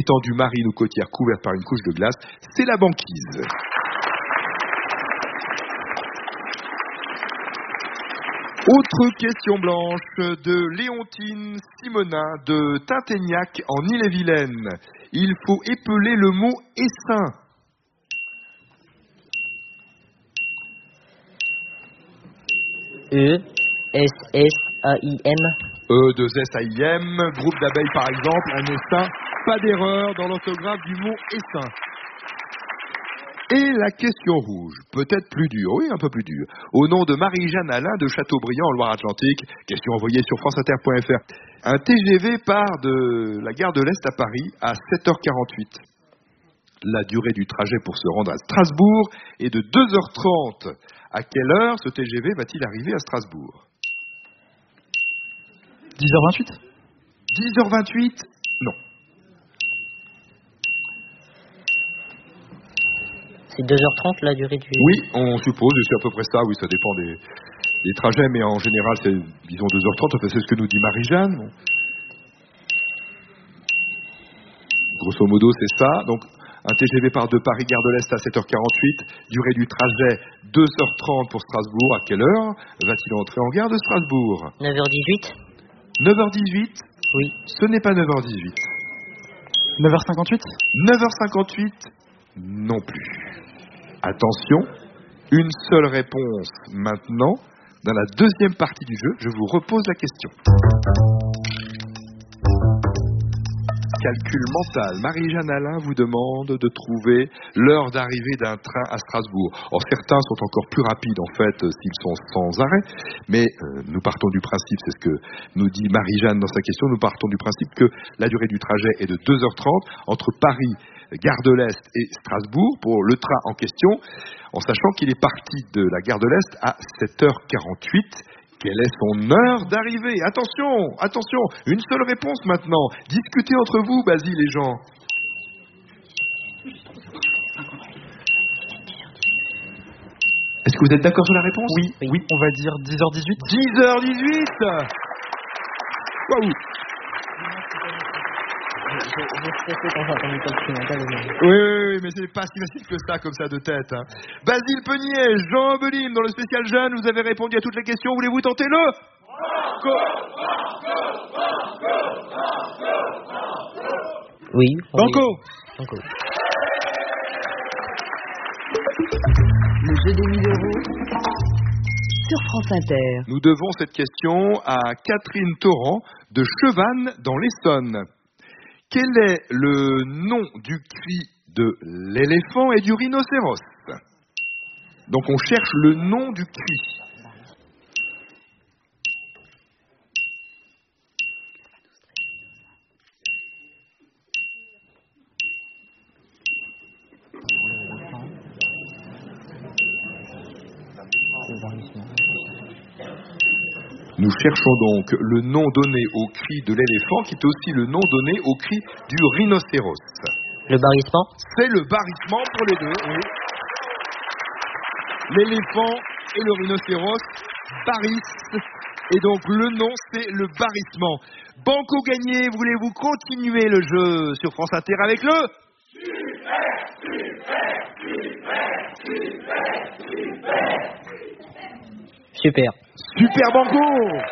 étendues marines ou côtières couvertes par une couche de glace, c'est la banquise. Autre question blanche de Léontine Simonin de Tinténiac en Ille-et-Vilaine. Il faut épeler le mot essaim. E-S-S-A-I-M. E-2-S-A-I-M, groupe d'abeilles par exemple, un essaim. Pas d'erreur dans l'orthographe du mot essaim. Et la question rouge, peut-être plus dure, oui, un peu plus dure. Au nom de Marie-Jeanne Alain de Châteaubriand en Loire-Atlantique, question envoyée sur franceinter.fr. Un TGV part de la gare de l'Est à Paris à 7h48. La durée du trajet pour se rendre à Strasbourg est de 2h30. À quelle heure ce TGV va-t-il arriver à Strasbourg ? 10h28 ? 10h28 ? Non. C'est 2h30 la durée du... Oui, on suppose, c'est à peu près ça, oui, ça dépend des trajets, mais en général c'est, disons, 2h30, enfin, c'est ce que nous dit Marie-Jeanne. Bon. Grosso modo, c'est ça. Donc, un TGV part de Paris, gare de l'Est à 7h48, durée du trajet 2h30 pour Strasbourg. À quelle heure va-t-il entrer en gare de Strasbourg ? 9h18 ? 9h18 ? Oui. Ce n'est pas 9h18. 9h58 ? 9h58 ? Non plus. Attention, une seule réponse maintenant. Dans la deuxième partie du jeu, je vous repose la question. Calcul mental. Marie-Jeanne Alain vous demande de trouver l'heure d'arrivée d'un train à Strasbourg. Or, certains sont encore plus rapides, en fait, s'ils sont sans arrêt. Mais nous partons du principe, c'est ce que nous dit Marie-Jeanne dans sa question, nous partons du principe que la durée du trajet est de 2h30 entre Paris, gare de l'Est et Strasbourg pour le train en question, en sachant qu'il est parti de la gare de l'Est à 7h48. Quelle est son heure d'arrivée ? Attention, attention, une seule réponse maintenant. Discutez entre vous, Basile et Jean. Est-ce que vous êtes d'accord sur la réponse ? Oui, on va dire 10h18. 10h18 ! Waouh ! Oui, mais c'est pas si facile que ça, comme ça, de tête. Hein. Basile Peunier, Jean Obeline, dans le spécial jeune, vous avez répondu à toutes les questions. Voulez-vous tenter le Oui. Banco. Banco. Le jeu des 1000 € sur France Inter. Nous devons cette question à Catherine Torrent de Chevannes, dans l'Essonne. Quel est le nom du cri de l'éléphant et du rhinocéros ? Donc on cherche le nom du cri. Nous cherchons donc le nom donné au cri de l'éléphant, qui est aussi le nom donné au cri du rhinocéros. Le barrissement ? C'est le barrissement pour les deux, oui. L'éléphant et le rhinocéros barrissent, et donc le nom c'est le barrissement. Banco gagné, voulez-vous continuer le jeu sur France Inter avec le... Super. Super Banco!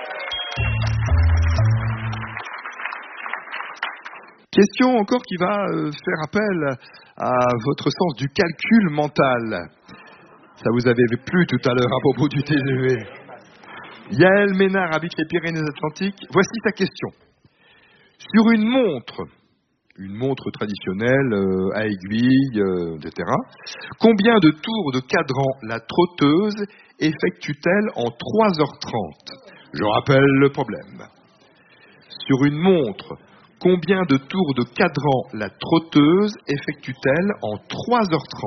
Question encore qui va faire appel à votre sens du calcul mental. Ça vous avait plu tout à l'heure à propos du TGV. Yaël Ménard habite les Pyrénées-Atlantiques. Voici sa question. Sur une montre traditionnelle à aiguille, etc. Combien de tours de cadran la trotteuse effectue-t-elle en 3h30 ? Je rappelle le problème. Sur une montre, combien de tours de cadran la trotteuse effectue-t-elle en 3h30 ?